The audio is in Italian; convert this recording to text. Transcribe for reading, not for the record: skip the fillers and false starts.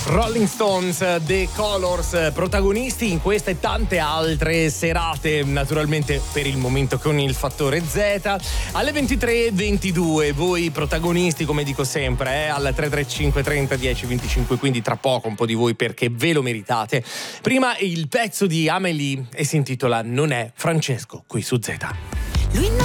Rolling Stones, The Colors, protagonisti in queste e tante altre serate, naturalmente per il momento con il fattore Z. Alle 23:22 voi protagonisti, come dico sempre, al 335 30 10 25, quindi tra poco un po' di voi perché ve lo meritate. Prima il pezzo di Amélie e si intitola Non è Francesco qui su Z. Lui non